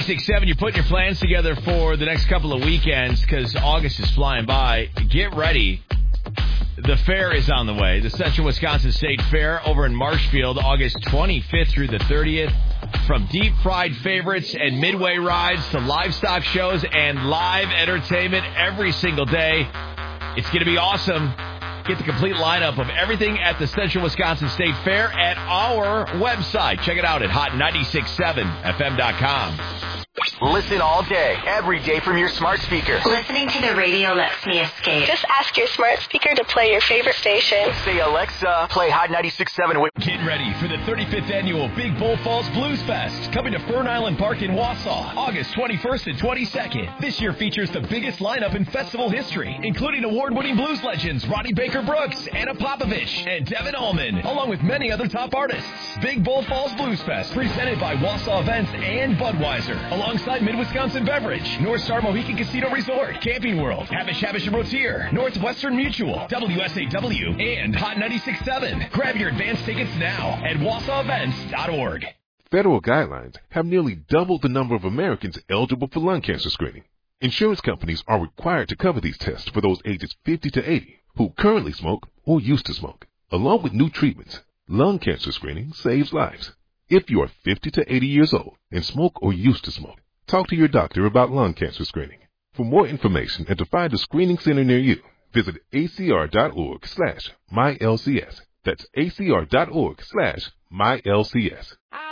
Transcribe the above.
6-7, you're putting your plans together for the next couple of weekends because August is flying by. Get ready. The fair is on the way. The Central Wisconsin State Fair over in Marshfield, August 25th through the 30th. From deep fried favorites and midway rides to livestock shows and live entertainment every single day. It's going to be awesome. Get the complete lineup of everything at the Central Wisconsin State Fair at our website. Check it out at hot967fm.com. Listen all day, every day from your smart speaker. Listening to the radio lets me escape. Just ask your smart speaker to play your favorite station. Say, Alexa, play Hot 96.7. Get ready for the 35th annual Big Bull Falls Blues Fest, coming to Fern Island Park in Wausau, August 21st and 22nd. This year features the biggest lineup in festival history, including award-winning blues legends Ronnie Baker Brooks, Anna Popovich, and Devin Allman, along with many other top artists. Big Bull Falls Blues Fest, presented by Wausau Events and Budweiser, alongside Mid-Wisconsin Beverage, North Star Mohican Casino Resort, Camping World, Habish and Rotier, Northwestern Mutual, WSAW, and Hot 96.7. Grab your advance tickets now at WausauEvents.org. Federal guidelines have nearly doubled the number of Americans eligible for lung cancer screening. Insurance companies are required to cover these tests for those ages 50 to 80 who currently smoke or used to smoke. Along with new treatments, lung cancer screening saves lives. If you are 50 to 80 years old and smoke or used to smoke, talk to your doctor about lung cancer screening. For more information and to find a screening center near you, visit acr.org/mylcs. That's acr.org/mylcs.